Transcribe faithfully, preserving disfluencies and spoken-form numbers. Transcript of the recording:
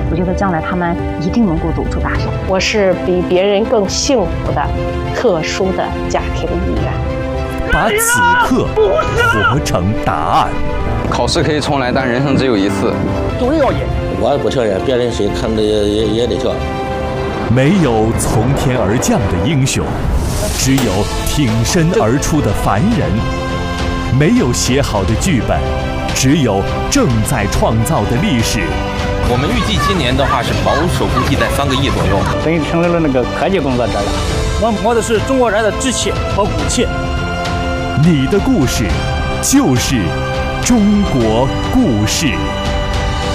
我觉得将来他们一定能够走出大山。 我是比别人更幸福的特殊的家庭一员。 把此刻活成答案。 考试可以重来，但人生只有一次。 都要演， 我也不承认，别人谁看的也也也得跳。 没有从天而降的英雄，只有挺身而出的凡人；没有写好的剧本，只有正在创造的历史。 我们预计今年的话是保守估计在三个亿左右， 等于成为了那个科技工作者了。 我摸的是中国人的志气和骨气。 你的故事就是中国故事。